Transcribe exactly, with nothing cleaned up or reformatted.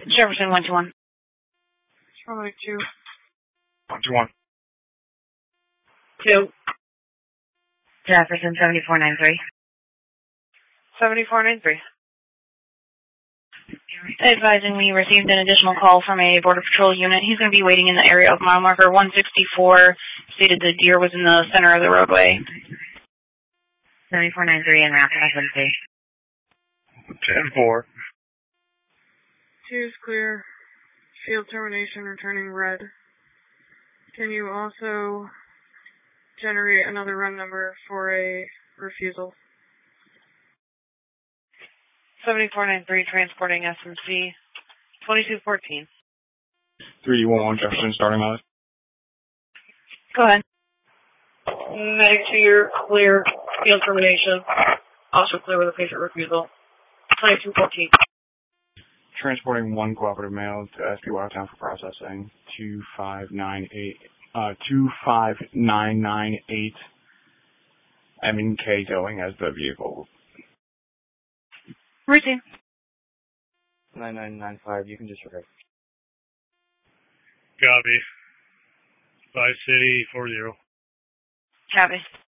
Jefferson one two one. Probably two. one two one. Two. Jefferson seventy-four nine three. seventy-four nine three. Advising we received an additional call from a Border Patrol unit. He's going to be waiting in the area of mile marker one sixty-four. Stated the deer was in the center of the roadway. seventy-four nine three and route five one three. ten four. Two is clear. Field termination returning red. Can you also generate another run number for a refusal? seventy-four nine three transporting S M C twenty-two fourteen. three one one Jefferson starting mileage. Go ahead. Medic to your clear, field termination. Also clear with a patient refusal. twenty-two fourteen. Transporting one cooperative male to S P Watertown for processing. two five nine eight, uh, two five nine nine eight M and K going as the vehicle. Routine. nine nine nine five, you can disregard. Copy. Five City four zero. Copy.